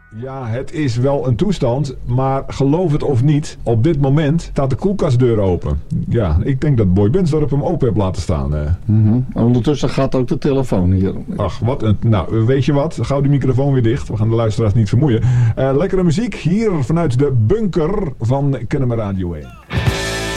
Ja, het is wel een toestand, maar geloof het of niet, op dit moment staat de koelkastdeur open. Ja, ik denk dat Boy Bensdorp hem open heeft laten staan. Ondertussen gaat ook de telefoon hier. Ach, wat een... Nou, weet je wat? Gauw die microfoon weer dicht. We gaan de luisteraars niet vermoeien. Lekkere muziek hier vanuit de bunker van Kennemer Radio 1.